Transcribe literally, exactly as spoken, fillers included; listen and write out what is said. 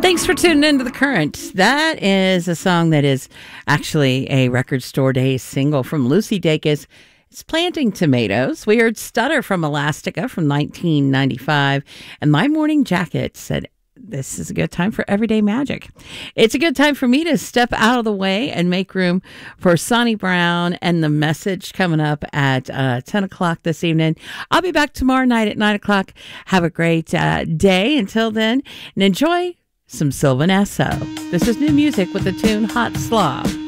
Thanks for tuning into The Current. That is a song that is actually a Record Store Day single from Lucy Dacus. It's Planting Tomatoes. We heard Stutter from Elastica from nineteen ninety-five. And My Morning Jacket said, this is a good time for Everyday Magic. It's a good time for me to step out of the way and make room for Sonny Brown and The Message coming up at uh, ten o'clock this evening. I'll be back tomorrow night at nine o'clock. Have a great uh, day until then, and enjoy some Sylvan Esso. This is new music with the tune Hot Slaw.